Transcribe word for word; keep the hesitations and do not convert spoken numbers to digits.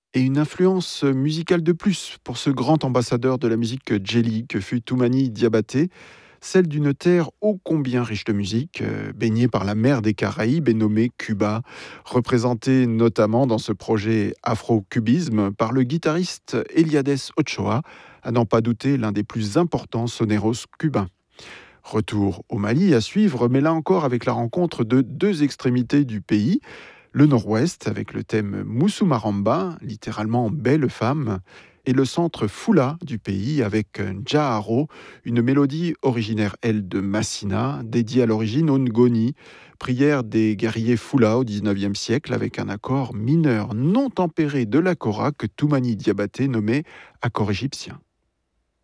Et une influence musicale de plus pour ce grand ambassadeur de la musique djeli que fut Toumani Diabaté, celle d'une terre ô combien riche de musique, euh, baignée par la mer des Caraïbes et nommée Cuba, représentée notamment dans ce projet afro-cubisme par le guitariste Eliades Ochoa, à n'en pas douter l'un des plus importants soneros cubains. Retour au Mali à suivre, mais là encore avec la rencontre de deux extrémités du pays. Le nord-ouest avec le thème Moussoumaramba, littéralement belle femme, et le centre Foula du pays avec Njaharo, une mélodie originaire, elle, de Massina, dédiée à l'origine au Ngoni, prière des guerriers Foula au dix-neuvième siècle avec un accord mineur non tempéré de la kora que Toumani Diabaté nommait accord égyptien.